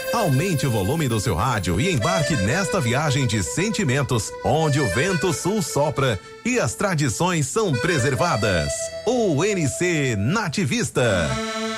Aumente o volume do seu rádio e embarque nesta viagem de sentimentos, onde o vento sul sopra e as tradições são preservadas. UNC Nativista.